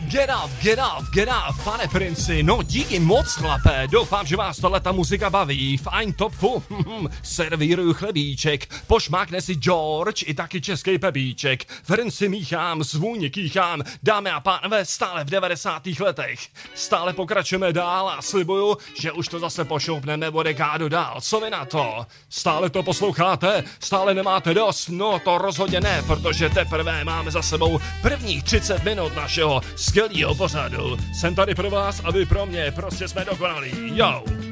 Get off, pane princi, no díky moc, chlapé, doufám, že vás ta muzika baví, fajn topfu, servíruju chlebíček, pošmákne si George i taky český pepíček, Ferenci míchám, zvůně kýchám, dámy a pánové, stále v 90. letech, stále pokračujeme dál a slibuju, že už to zase pošoupneme o dekádu dál, co vy na to? Stále to posloucháte? Stále nemáte dost? No to rozhodně ne, protože teprve máme za sebou prvních 30 minut našeho skvělého pořadu. Jsem tady pro vás a vy pro mě, prostě jsme dokonalí. Yo!